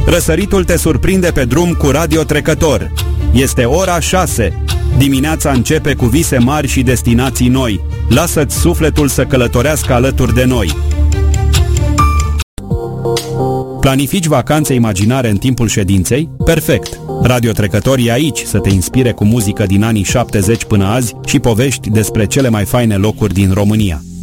Răsăritul te surprinde pe drum cu Radio Trecător. Este ora 6. Dimineața începe cu vise mari și destinații noi. Lasă-ți sufletul să călătorească alături de noi. Planifici vacanțe imaginare în timpul ședinței? Perfect! Radio Trecător e aici să te inspire cu muzică din anii 70 până azi și povești despre cele mai faine locuri din România.